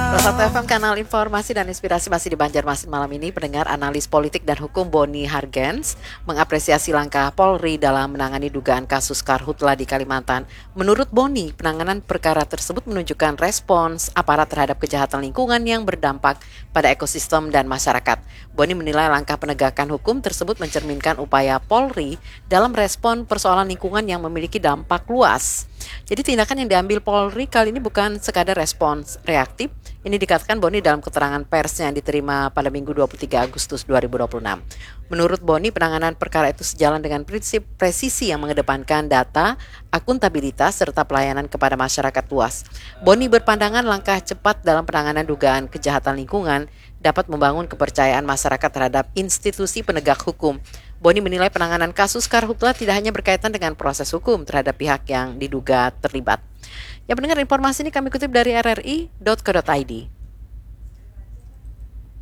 Satu FM Kanal Informasi dan Inspirasi masih di Banjarmasin malam ini. Pendengar, analis politik dan hukum Boni Hargens mengapresiasi langkah Polri dalam menangani dugaan kasus karhutla di Kalimantan. Menurut Boni, penanganan perkara tersebut menunjukkan respons aparat terhadap kejahatan lingkungan yang berdampak pada ekosistem dan masyarakat. Boni menilai langkah penegakan hukum tersebut mencerminkan upaya Polri dalam respon persoalan lingkungan yang memiliki dampak luas. Jadi tindakan yang diambil Polri kali ini bukan sekadar respons reaktif. Ini dikatakan Boni dalam keterangan persnya yang diterima pada Minggu 23 Agustus 2026. Menurut Boni, penanganan perkara itu sejalan dengan prinsip presisi yang mengedepankan data, akuntabilitas, serta pelayanan kepada masyarakat luas. Boni berpandangan langkah cepat dalam penanganan dugaan kejahatan lingkungan dapat membangun kepercayaan masyarakat terhadap institusi penegak hukum. Boni menilai penanganan kasus karhutla tidak hanya berkaitan dengan proses hukum terhadap pihak yang diduga terlibat. Ya, pendengar, informasi ini kami kutip dari rri.co.id.